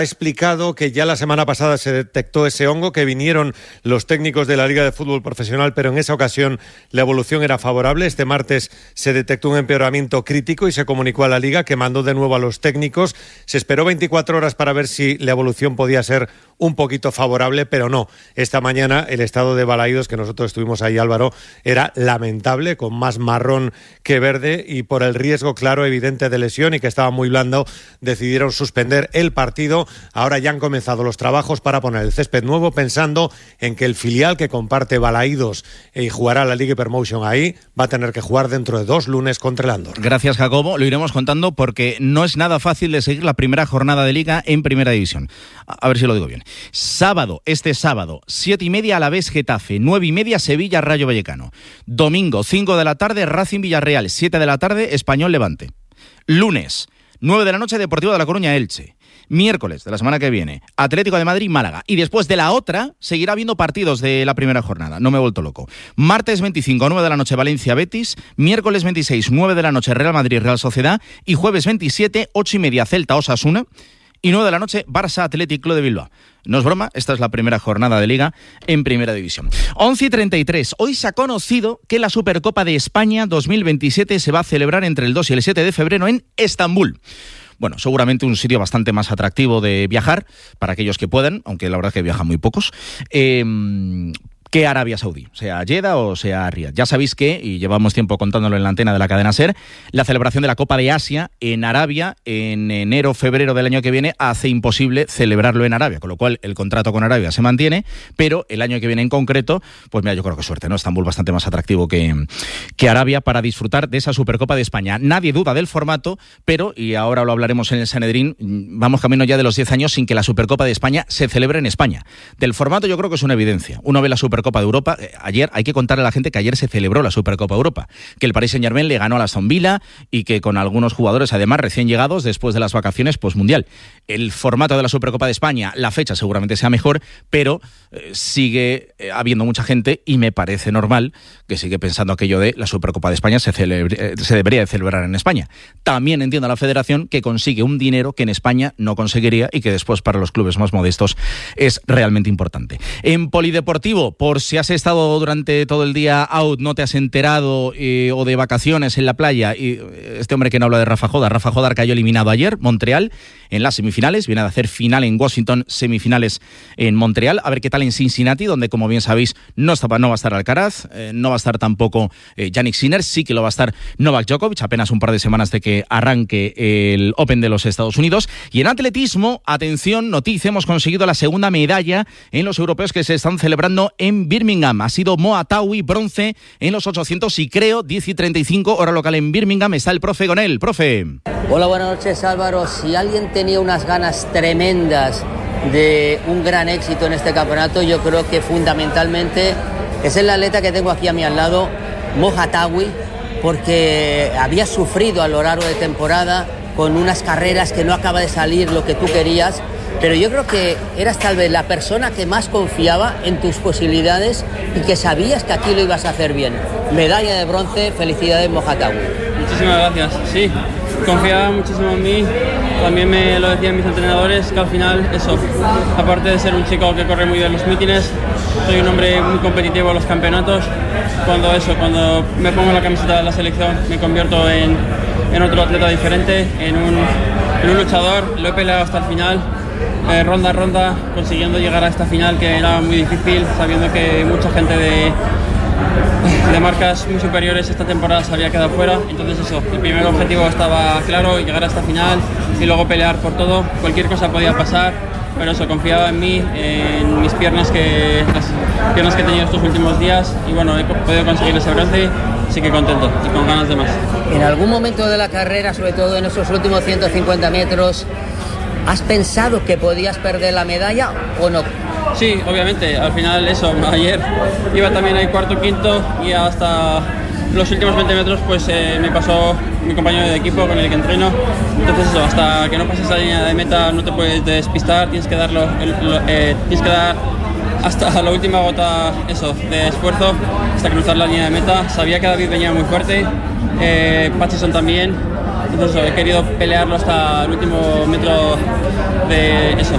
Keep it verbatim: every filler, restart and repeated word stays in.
Ha explicado que ya la semana pasada se detectó ese hongo, que vinieron los técnicos de la Liga de Fútbol Profesional, pero en esa ocasión la evolución era favorable. Este martes se detectó un empeoramiento crítico y se comunicó a la Liga, que mandó de nuevo a los técnicos. Se esperó veinticuatro horas para ver si la evolución podía ser un poquito favorable, pero no. Esta mañana el estado de Balaídos, que nosotros estuvimos ahí, Álvaro, era lamentable, con más marrón que verde, y por el riesgo claro, evidente de lesión y que estaba muy blando, decidieron suspender el partido. Ahora ya han comenzado los trabajos para poner el césped nuevo, pensando en que el filial que comparte Balaídos y jugará la Liga Promotion ahí va a tener que jugar dentro de dos lunes contra el Andorra. Gracias, Jacobo. Lo iremos contando porque no es nada fácil de seguir la primera jornada de Liga en Primera División. A ver si lo digo bien. Sábado, este sábado, siete y media Alavés Getafe, nueve y media Sevilla Rayo Vallecano. Domingo, cinco de la tarde Racing Villarreal, siete de la tarde Español Levante. Lunes, nueve de la noche Deportivo de La Coruña Elche. Miércoles de la semana que viene, Atlético de Madrid, Málaga. Y después de la otra, seguirá habiendo partidos de la primera jornada. No me he vuelto loco. Martes veinticinco, nueve de la noche, Valencia, Betis. Miércoles veintiséis, nueve de la noche, Real Madrid, Real Sociedad. Y jueves veintisiete, ocho y media, Celta, Osasuna. Y nueve de la noche, Barça, Atlético de Bilbao. No es broma, esta es la primera jornada de Liga en Primera División. once y treinta y tres. Hoy se ha conocido que la Supercopa de España dos mil veintisiete se va a celebrar entre el dos y el siete de febrero en Estambul. Bueno, seguramente un sitio bastante más atractivo de viajar para aquellos que puedan, aunque la verdad es que viajan muy pocos, eh, que Arabia Saudí, sea Jeddah o sea Riad. Ya sabéis que, y llevamos tiempo contándolo en la antena de la cadena SER, la celebración de la Copa de Asia en Arabia en enero, febrero del año que viene hace imposible celebrarlo en Arabia, con lo cual el contrato con Arabia se mantiene, pero el año que viene en concreto, pues mira, yo creo que suerte, ¿no? Estambul bastante más atractivo que, que Arabia para disfrutar de esa Supercopa de España. Nadie duda del formato, pero, y ahora lo hablaremos en el Sanedrín, vamos camino ya de los diez años sin que la Supercopa de España se celebre en España. Del formato yo creo que es una evidencia. Uno ve la Supercopa Copa de Europa. Ayer hay que contarle a la gente que ayer se celebró la Supercopa de Europa, que el Paris Saint-Germain le ganó a la Aston Villa y que con algunos jugadores además recién llegados después de las vacaciones postmundial. El formato de la Supercopa de España, la fecha seguramente sea mejor, pero eh, sigue eh, habiendo mucha gente y me parece normal que sigue pensando aquello de la Supercopa de España se, celebre, eh, se debería de celebrar en España. También entiendo a la Federación que consigue un dinero que en España no conseguiría y que después para los clubes más modestos es realmente importante. En polideportivo, por si has estado durante todo el día out, no te has enterado eh, o de vacaciones en la playa, y este hombre que no habla de Rafa Jodar, Rafa Jodar cayó eliminado ayer, Montreal, en las semifinales, viene a hacer final en Washington, semifinales en Montreal, a ver qué tal en Cincinnati, donde como bien sabéis no, está, no va a estar Alcaraz, eh, no va a estar tampoco eh, Jannik Sinner, sí que lo va a estar Novak Djokovic, apenas un par de semanas de que arranque el Open de los Estados Unidos. Y en atletismo, atención, noticia, hemos conseguido la segunda medalla en los europeos que se están celebrando en Birmingham. Ha sido Moa Tawi, bronce en los ochocientos y creo diez y treinta y cinco, hora local en Birmingham. Está el profe con él. Profe. Hola, buenas noches, Álvaro. Si alguien tenía unas ganas tremendas de un gran éxito en este campeonato, yo creo que fundamentalmente es el atleta que tengo aquí a mi al lado, Moa Tawi, porque había sufrido a lo largo de temporada con unas carreras que no acaba de salir lo que tú querías, pero yo creo que eras tal vez la persona que más confiaba en tus posibilidades y que sabías que aquí lo ibas a hacer bien. Medalla de bronce, felicidades, Moa Tawi. Muchísimas gracias, sí, confiaba muchísimo en mí, también me lo decían mis entrenadores, que al final eso, aparte de ser un chico que corre muy bien los mítines, soy un hombre muy competitivo en los campeonatos. Cuando eso, cuando me pongo la camiseta de la selección me convierto en, en otro atleta diferente, en un, en un luchador, lo he peleado hasta el final, eh, ronda a ronda, consiguiendo llegar a esta final que era muy difícil, sabiendo que mucha gente de, de marcas muy superiores esta temporada se había quedado fuera. Entonces eso, el primer objetivo estaba claro, llegar a esta final y luego pelear por todo, cualquier cosa podía pasar. Pero eso, confiaba en mí, en mis piernas, que las piernas que he tenido estos últimos días, y bueno, he podido conseguir ese bronce, así que contento y con ganas de más. En algún momento de la carrera, sobre todo en esos últimos ciento cincuenta metros, ¿has pensado que podías perder la medalla o no? Sí, obviamente, al final eso, ayer iba también ahí cuarto, quinto, y hasta los últimos veinte metros pues eh, me pasó mi compañero de equipo con el que entreno. Entonces eso, hasta que no pases la línea de meta no te puedes despistar, tienes que darlo, el, lo, eh, tienes que dar hasta la última gota eso, de esfuerzo hasta cruzar la línea de meta. Sabía que David venía muy fuerte, eh, Patchison también. Entonces he querido pelearlo hasta el último metro de eso,